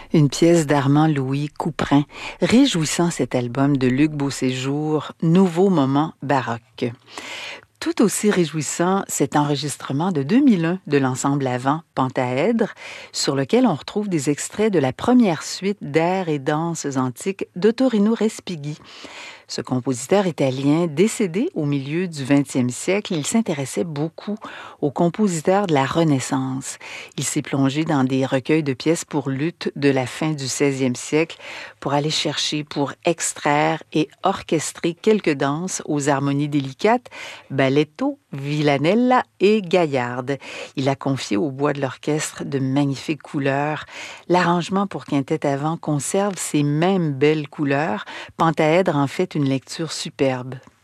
Une pièce d'Armand Louis Couperin, réjouissant cet album de Luc Beauséjour, Nouveau moment baroque. Tout aussi réjouissant, cet enregistrement de 2001 de l'ensemble Avant, Pentaèdre, sur lequel on retrouve des extraits de la première suite d'airs et danses antiques d'Ottorino Respighi. Ce compositeur italien, décédé au milieu du 20e siècle, il s'intéressait beaucoup aux compositeurs de la Renaissance. Il s'est plongé dans des recueils de pièces pour luth de la fin du 16e siècle pour aller chercher, pour extraire et orchestrer quelques danses aux harmonies délicates, balletto, villanella et gaillarde. Il a confié au bois de l'orchestre de magnifiques couleurs. L'arrangement pour quintette à vent conserve ces mêmes belles couleurs. Pentaèdre en fait une lecture superbe.